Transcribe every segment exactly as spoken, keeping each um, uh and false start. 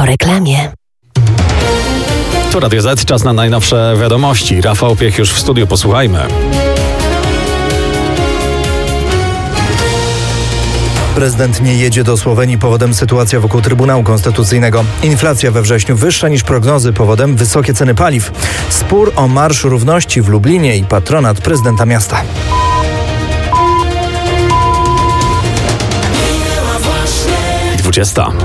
Po reklamie. To Radio Z, czas na najnowsze wiadomości. Rafał Piech już w studiu, posłuchajmy. Prezydent nie jedzie do Słowenii, powodem sytuacja wokół Trybunału Konstytucyjnego. Inflacja we wrześniu wyższa niż prognozy, powodem wysokie ceny paliw. Spór o Marsz Równości w Lublinie i patronat prezydenta miasta. dwudziesta.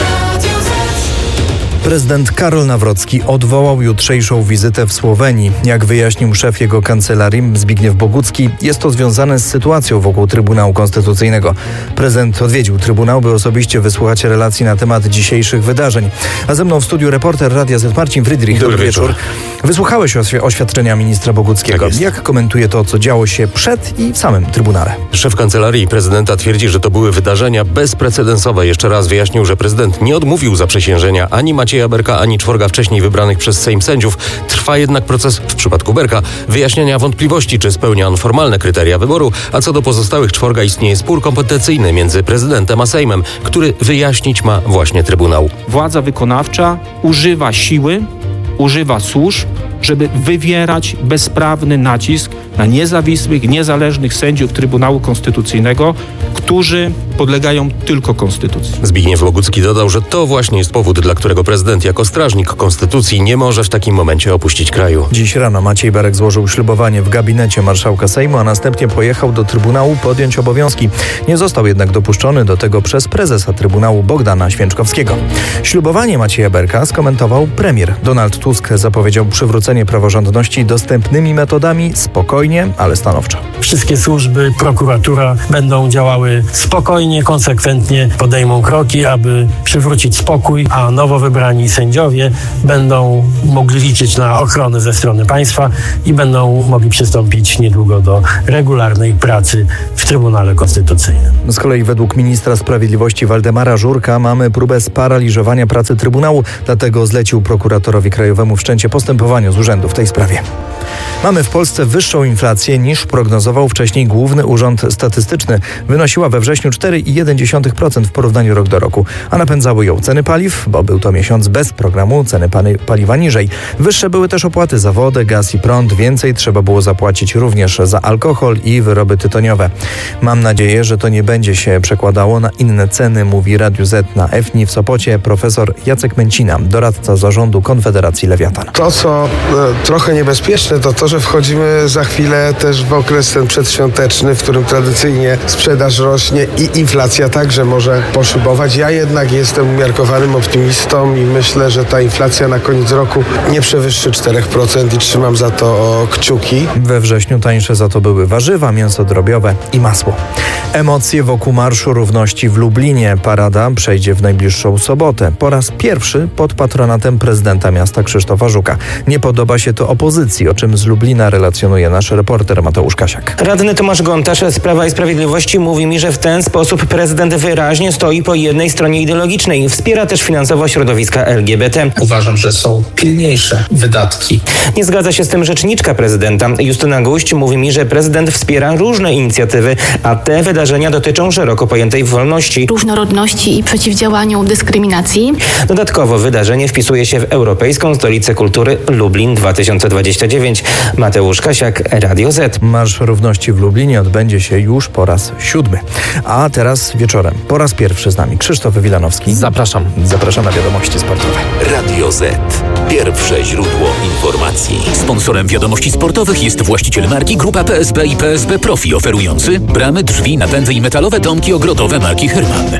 Prezydent Karol Nawrocki odwołał jutrzejszą wizytę w Słowenii. Jak wyjaśnił szef jego kancelarii Zbigniew Bogucki, jest to związane z sytuacją wokół Trybunału Konstytucyjnego. Prezydent odwiedził Trybunał, by osobiście wysłuchać relacji na temat dzisiejszych wydarzeń. A ze mną w studiu reporter Radia Z Marcin Frydrich. Dobry, Dobry wieczór. wieczór. Wysłuchałeś oświadczenia ministra Boguckiego. Tak Jak komentuje to, co działo się przed i w samym Trybunale? Szef kancelarii prezydenta twierdzi, że to były wydarzenia bezprecedensowe. Jeszcze raz wyjaśnił, że prezydent nie odmówił zaprzysiężenia ani Macieja Berka, ani czworga wcześniej wybranych przez Sejm sędziów. Trwa jednak proces, w przypadku Berka, wyjaśniania wątpliwości, czy spełnia on formalne kryteria wyboru, a co do pozostałych czworga istnieje spór kompetencyjny między prezydentem a Sejmem, który wyjaśnić ma właśnie Trybunał. Władza wykonawcza używa siły, używa służb, żeby wywierać bezprawny nacisk na niezawisłych, niezależnych sędziów Trybunału Konstytucyjnego, którzy podlegają tylko Konstytucji. Zbigniew Bogucki dodał, że to właśnie jest powód, dla którego prezydent jako strażnik Konstytucji nie może w takim momencie opuścić kraju. Dziś rano Maciej Berek złożył ślubowanie w gabinecie marszałka Sejmu, a następnie pojechał do Trybunału podjąć obowiązki. Nie został jednak dopuszczony do tego przez prezesa Trybunału Bogdana Święczkowskiego. Ślubowanie Macieja Berka skomentował premier. Donald Tusk zapowiedział przywrócenie praworządności dostępnymi metodami, spokojnie, ale stanowczo. Wszystkie służby, prokuratura będą działały spokojnie, konsekwentnie, podejmą kroki, aby przywrócić spokój, a nowo wybrani sędziowie będą mogli liczyć na ochronę ze strony państwa i będą mogli przystąpić niedługo do regularnej pracy w Trybunale Konstytucyjnym. Z kolei według ministra sprawiedliwości Waldemara Żurka mamy próbę sparaliżowania pracy Trybunału, dlatego zlecił prokuratorowi krajowemu wszczęcie postępowania z urzędu w tej sprawie. Mamy w Polsce wyższą inflację niż prognozował wcześniej Główny Urząd Statystyczny. Wynosiła we wrześniu cztery i jeden dziesiąty procent w porównaniu rok do roku, a napędzały ją ceny paliw, bo był to miesiąc bez programu, ceny paliwa niżej. Wyższe były też opłaty za wodę, gaz i prąd. Więcej trzeba było zapłacić również za alkohol i wyroby tytoniowe. Mam nadzieję, że to nie będzie się przekładało na inne ceny, mówi Radiu Z na F N I w Sopocie profesor Jacek Męcina, doradca zarządu Konfederacji Lewiatan. To, co e, trochę niebezpieczne, to to, że wchodzimy za chwilę też w okres ten przedświąteczny, w którym tradycyjnie sprzedaż rośnie i inflacja także może poszybować. Ja jednak jestem umiarkowanym optymistą i myślę, że ta inflacja na koniec roku nie przewyższy cztery procent i trzymam za to kciuki. We wrześniu tańsze za to były warzywa, mięso drobiowe i masło. Emocje wokół Marszu Równości w Lublinie. Parada przejdzie w najbliższą sobotę. Po raz pierwszy pod patronatem prezydenta miasta Krzysztofa Żuka. Nie podoba się to opozycji, o czym z Lublina relacjonuje nasz reporter Mateusz Kasiak. Radny Tomasz Gontarz z Prawa i Sprawiedliwości mówi mi, że w ten sposób prezydent wyraźnie stoi po jednej stronie ideologicznej. Wspiera też finansowo środowiska L G B T. Uważam, że są pilniejsze wydatki. Nie zgadza się z tym rzeczniczka prezydenta. Justyna Guść mówi mi, że prezydent wspiera różne inicjatywy, a te wydarzenia dotyczą szeroko pojętej wolności, różnorodności i przeciwdziałaniu dyskryminacji. Dodatkowo wydarzenie wpisuje się w Europejską Stolicę Kultury Lublin dwa tysiące dwadzieścia dziewięć. Mateusz Kasiak, Radio Z. Marsz Równości w Lublinie odbędzie się już po raz siódmy. A teraz wieczorem po raz pierwszy z nami Krzysztof Wilanowski. Zapraszam. Zapraszam na wiadomości sportowe. Radio Z. Pierwsze źródło informacji. Sponsorem wiadomości sportowych jest właściciel marki Grupa P S B i P S B Profi, oferujący bramy, drzwi, napędy i metalowe domki ogrodowe marki Herman.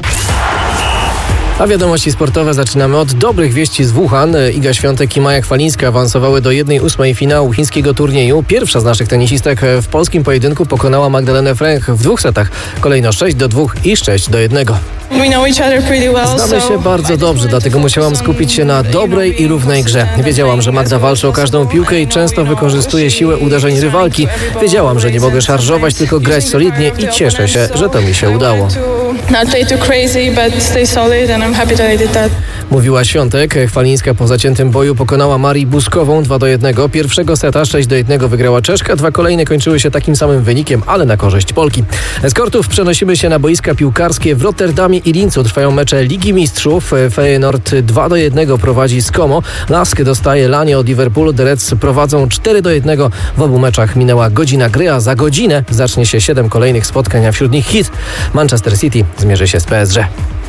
A wiadomości sportowe zaczynamy od dobrych wieści z Wuhan. Iga Świątek i Maja Chwalińska awansowały do jednej ósmej finału chińskiego turnieju. Pierwsza z naszych tenisistek w polskim pojedynku pokonała Magdalenę Fręch w dwóch setach. Kolejno sześć do dwóch i sześć do jednego. Znamy się bardzo dobrze, dlatego musiałam skupić się na dobrej i równej grze. Wiedziałam, że Magda walczy o każdą piłkę i często wykorzystuje siłę uderzeń rywalki. Wiedziałam, że nie mogę szarżować, tylko grać solidnie i cieszę się, że to mi się udało. not play too crazy, but stay solid and I'm happy that I did that. Mówiła Świątek. Chwalińska po zaciętym boju pokonała Marię Buskową dwa do jednego. Pierwszego seta sześć do jednego wygrała Czeszka. Dwa kolejne kończyły się takim samym wynikiem, ale na korzyść Polki. Z kortów przenosimy się na boiska piłkarskie w Rotterdamie i Lincu. Trwają mecze Ligi Mistrzów. Feyenoord dwa do jednego prowadzi z Como. Lask dostaje lanie od Liverpoolu. The Reds prowadzą cztery do jednego. W obu meczach minęła godzina gry, a za godzinę zacznie się siedem kolejnych spotkań, a wśród nich hit. Manchester City zmierzy się z P S G.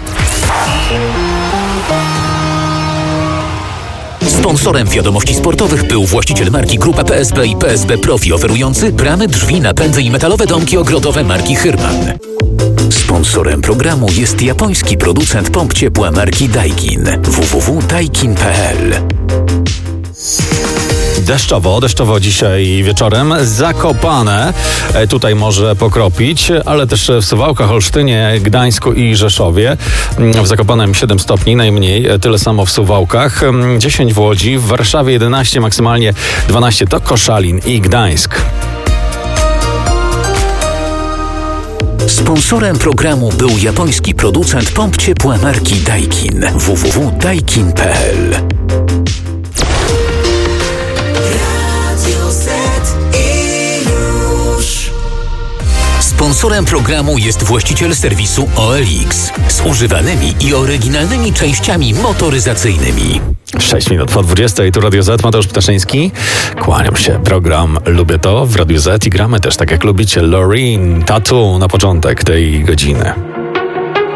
Sponsorem Wiadomości Sportowych był właściciel marki Grupa P S B i P S B Profi, oferujący bramy, drzwi, napędy i metalowe domki ogrodowe marki Hyrman. Sponsorem programu jest japoński producent pomp ciepła marki Daikin. w w w kropka daikin kropka p l. Deszczowo, deszczowo dzisiaj wieczorem. Zakopane, e, tutaj może pokropić, ale też w Suwałkach, Olsztynie, Gdańsku i Rzeszowie. W Zakopanem siedem stopni najmniej, tyle samo w Suwałkach. dziesięć w Łodzi, w Warszawie jedenaście, maksymalnie dwanaście to Koszalin i Gdańsk. Sponsorem programu był japoński producent pomp ciepła marki Daikin. w w w kropka daikin kropka p l. Sponsorem programu jest właściciel serwisu O L X z używanymi i oryginalnymi częściami motoryzacyjnymi. sześć minut po dwudziestej, tu Radio Z, Mateusz Ptaszyński. Kłaniam się. Program Lubię to w Radiu Z i gramy też tak jak lubicie Loreen, Tattoo na początek tej godziny.